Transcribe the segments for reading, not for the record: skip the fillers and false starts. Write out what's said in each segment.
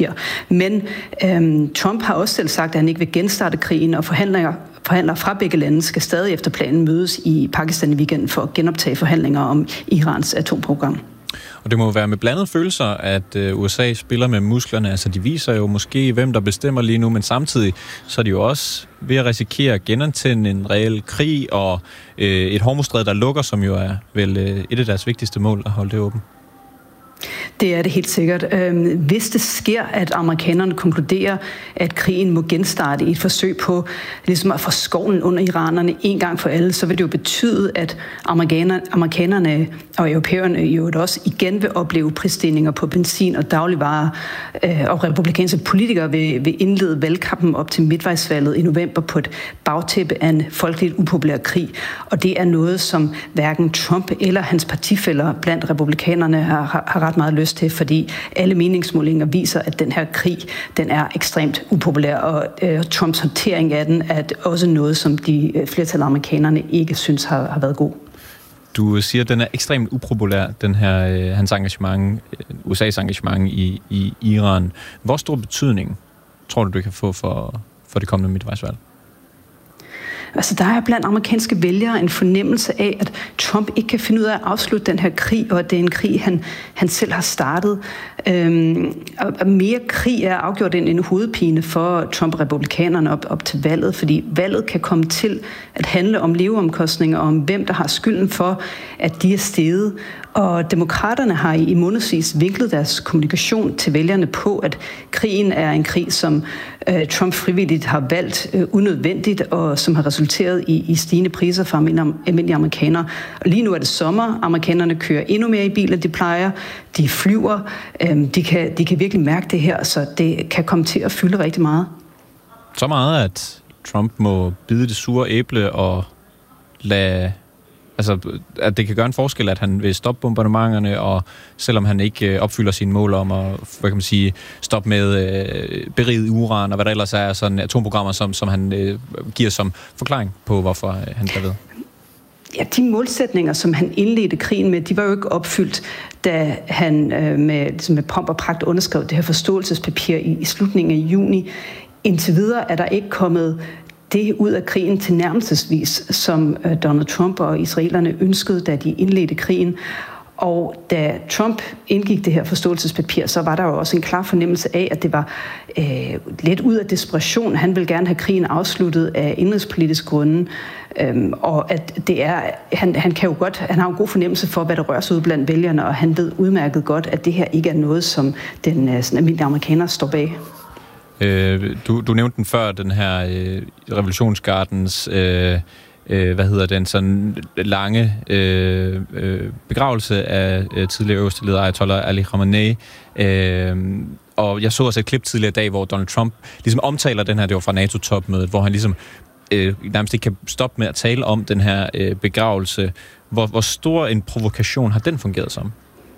papir. Men Trump har også selv sagt, at han ikke vil genstarte krigen, og forhandlere fra begge lande skal stadig efter planen mødes i Pakistan i weekenden for at genoptage forhandlinger om Irans atomprogram. Og det må være med blandede følelser, at USA spiller med musklerne. Altså, de viser jo måske, hvem der bestemmer lige nu, men samtidig så er de jo også ved at risikere at genantænde en reel krig og et Hormuzstrædet, der lukker, som jo er vel et af deres vigtigste mål at holde det åbent. Det er det helt sikkert. Hvis det sker, at amerikanerne konkluderer, at krigen må genstarte i et forsøg på ligesom at få skovlen under iranerne en gang for alle, så vil det jo betyde, at amerikanerne og europæerne jo også igen vil opleve prisstigninger på benzin og dagligvarer, og republikanske politikere vil indlede valgkampen op til midtvejsvalget i november på et bagtæppe af en folkeligt upopulær krig. Og det er noget, som hverken Trump eller hans partifæller blandt republikanerne har ret meget lyst til, fordi alle meningsmålinger viser, at den her krig, den er ekstremt upopulær, og Trumps håndtering af den er også noget, som de flertal af amerikanerne ikke synes har været god. Du siger, at den er ekstremt upopulær, den her, hans engagement, USA's engagement i Iran. Hvor stor betydning tror du kan få for det kommende midtvejsvalg? Altså, der er blandt amerikanske vælgere en fornemmelse af, at Trump ikke kan finde ud af at afslutte den her krig, og at det er en krig, han selv har startet. Og mere krig er afgjort en hovedpine for Trump og republikanerne op til valget, fordi valget kan komme til at handle om leveomkostninger, og om hvem der har skylden for, at de er steget. Og demokraterne har i månedsvis vinklet deres kommunikation til vælgerne på, at krigen er en krig, som Trump frivilligt har valgt unødvendigt, og som har resulteret i stigende priser for almindelige amerikanere. Og lige nu er det sommer. Amerikanerne kører endnu mere i biler, de plejer. De flyver. De kan virkelig mærke det her, så det kan komme til at fylde rigtig meget. Så meget, at Trump må bide det sure æble og lade... Altså, at det kan gøre en forskel, at han vil stoppe bombardementerne, og selvom han ikke opfylder sine mål om at, hvad kan man sige, stoppe med beriget uran, og hvad der ellers er sådan atomprogrammer, som han giver som forklaring på, hvorfor han bliver ved. Ja, de målsætninger, som han indledte krigen med, de var jo ikke opfyldt, da han med pomp og pragt underskrev det her forståelsespapir i slutningen af juni. Indtil videre er der ikke kommet det ud af krigen tilnærmelsesvis, som Donald Trump og israelerne ønskede, da de indledte krigen. Og da Trump indgik det her forståelsespapir, så var der jo også en klar fornemmelse af, at det var lidt ud af desperation. Han vil gerne have krigen afsluttet af indenrigspolitiske grunde, og at det er, han har en god fornemmelse for, hvad der rører sig ud blandt vælgerne, og han ved udmærket godt, at det her ikke er noget, som den almindelige amerikaner står bag. Du nævnte den før, den her revolutionsgardens sådan lange begravelse af tidligere øverste leder Ayatollah Ali Khamenei. Og jeg så også et klip tidligere i dag, hvor Donald Trump ligesom omtaler den her, det var fra NATO-topmødet, hvor han ligesom nærmest ikke kan stoppe med at tale om den her begravelse. Hvor stor en provokation har den fungeret som?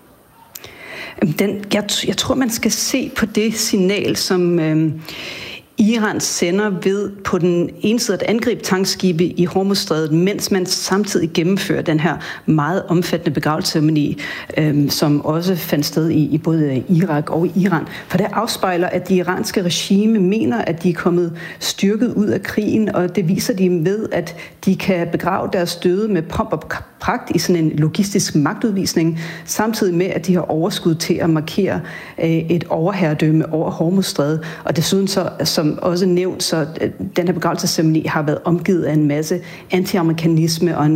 Jeg tror, man skal se på det signal, som Iran sender ved på den ene side at angribe tankskibe i Hormuzstrædet, mens man samtidig gennemfører den her meget omfattende begravelsesceremoni, som også fandt sted i både Irak og Iran. For det afspejler, at det iranske regime mener, at de er kommet styrket ud af krigen, og det viser de ved, at de kan begrave deres døde med pomp og pragt i sådan en logistisk magtudvisning, samtidig med, at de har overskud til at markere et overherredømme over Hormuzstrædet. Og desuden så, som også nævnt, så den her begravelsesceremoni har været omgivet af en masse anti-amerikanisme og en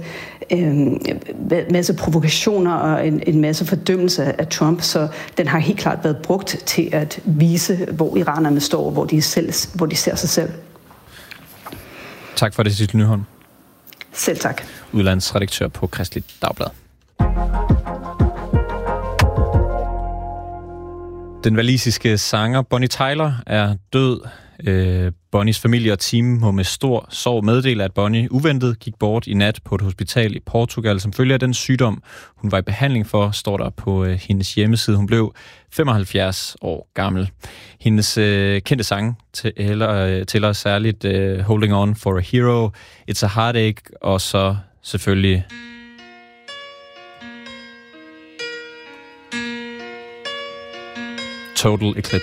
masse provokationer og en masse fordømmelse af Trump, så den har helt klart været brugt til at vise, hvor iranerne står, hvor de ser sig selv. Tak for det, Sissel Nyholm. Selv tak. Udlandsredaktør på Kristeligt Dagblad. Den walisiske sanger Bonnie Tyler er død. Bonnies familie og team må med stor sorg meddele, at Bonnie uventet gik bort i nat på et hospital i Portugal som følge af den sygdom, hun var i behandling for, står der på hendes hjemmeside. Hun blev 75 år gammel. Hendes kendte sange tæller særligt Holding On for a Hero, It's a Heartache, og så selvfølgelig Total Eclipse